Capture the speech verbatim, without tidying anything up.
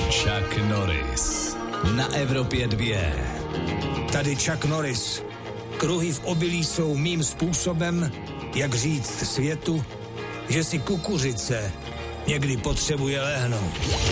Chuck Norris na Evropě dvě. Tady Chuck Norris. Kruhy v obilí jsou mým způsobem, jak říct světu, že si kukuřice někdy potřebuje lehnout.